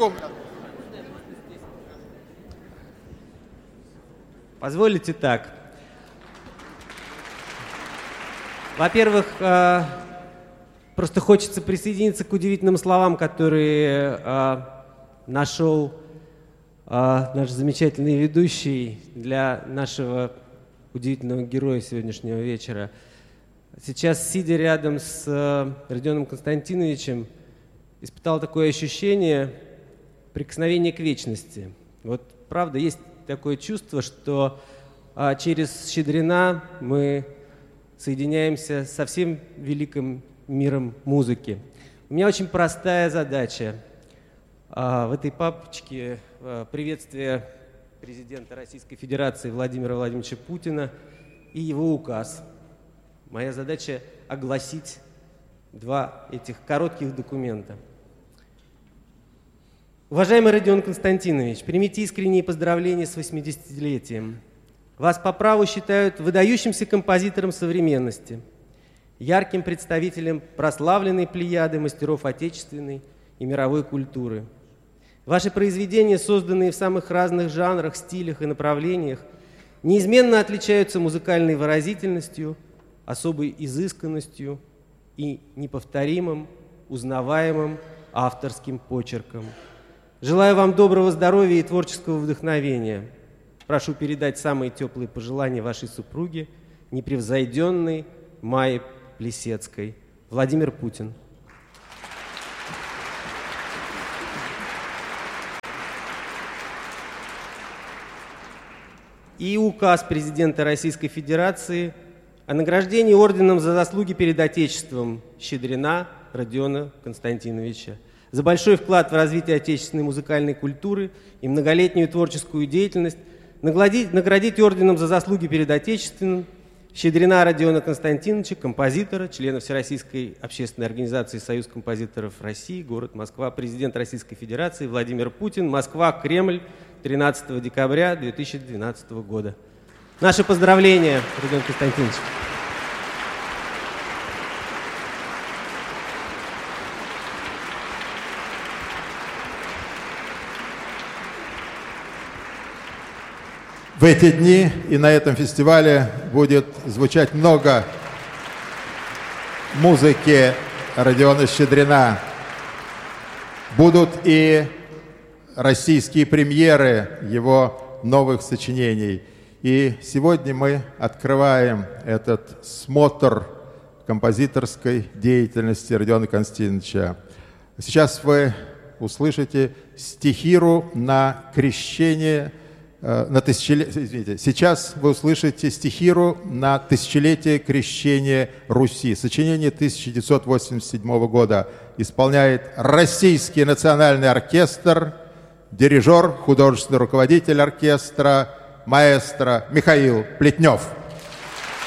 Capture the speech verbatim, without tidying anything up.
другому. Позволите так. Во-первых, просто хочется присоединиться к удивительным словам, которые нашел наш замечательный ведущий для нашего удивительного героя сегодняшнего вечера. Сейчас, сидя рядом с Родионом Константиновичем, испытал такое ощущение прикосновения к вечности. Вот правда, есть такое чувство, что а, через Щедрина мы соединяемся со всем великим миром музыки. У меня очень простая задача. А, в этой папочке а, приветствие президента Российской Федерации Владимира Владимировича Путина и его указ. Моя задача огласить два этих коротких документа. Уважаемый Родион Константинович, примите искренние поздравления с восьмидесятилетием. Вас по праву считают выдающимся композитором современности, ярким представителем прославленной плеяды мастеров отечественной и мировой культуры. Ваши произведения, созданные в самых разных жанрах, стилях и направлениях, неизменно отличаются музыкальной выразительностью, особой изысканностью и неповторимым, узнаваемым авторским почерком. Желаю вам доброго здоровья и творческого вдохновения. Прошу передать самые теплые пожелания вашей супруге, непревзойденной Майе Плесецкой. Владимир Путин. И указ президента Российской Федерации о награждении орденом за заслуги перед Отечеством Щедрина Родиона Константиновича за большой вклад в развитие отечественной музыкальной культуры и многолетнюю творческую деятельность, наградить, наградить орденом за заслуги перед Отечеством Щедрина Родиона Константиновича, композитора, члена Всероссийской общественной организации «Союз композиторов России», город Москва, президент Российской Федерации Владимир Путин, Москва, Кремль, тринадцатого декабря две тысячи двенадцатого года. Наши поздравления, Родион Константинович. В эти дни и на этом фестивале будет звучать много музыки Родиона Щедрина. Будут и российские премьеры его новых сочинений. И сегодня мы открываем этот смотр композиторской деятельности Родиона Константиновича. Сейчас вы услышите стихиру на крещение, э, на тысячелетие, извините, сейчас вы услышите стихиру на тысячелетие крещения Руси. Сочинение тысяча девятьсот восемьдесят седьмого года исполняет Российский национальный оркестр, дирижер, художественный руководитель оркестра, маэстро Михаил Плетнев.